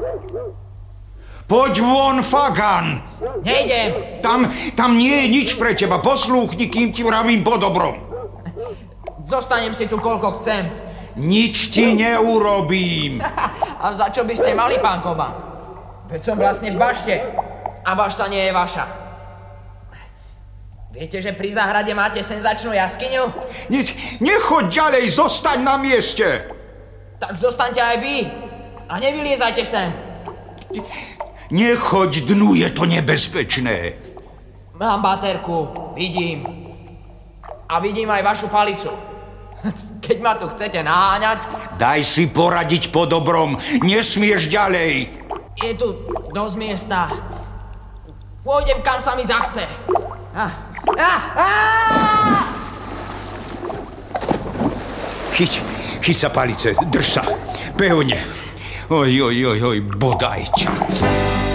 Poď von, Fagan! Nejdem. Tam nie je nič pre teba. Poslúchni, kým ti vravím po dobrom. Zostanem si tu, koľko chcem. Nič ti neurobím. A za čo by ste mali, pán Koban? Veď som vlastne v bašte. A bašta nie je vaša. Viete, že pri záhrade máte senzačnú jaskyňu? Nechoď ďalej, zostaň na mieste. Tak zostaňte aj vy. A nevyliezajte sem. Nechoď dnu, je to nebezpečné. Mám baterku, vidím. A vidím aj vašu palicu. Keď ma tu chcete naháňať... Daj si poradiť po dobrom, nesmieš ďalej. Je tu dosť miesta. Pôjdem, kam sa mi zachce. Chyť sa palice, drž sa, pevne. Oj, bodaj ťa.